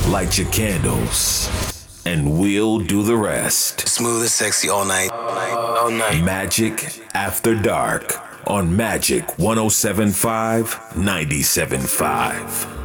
Light your candles, and we'll do the rest. Smooth and sexy all night. All night. Magic After Dark on Magic 107.5, 97.5.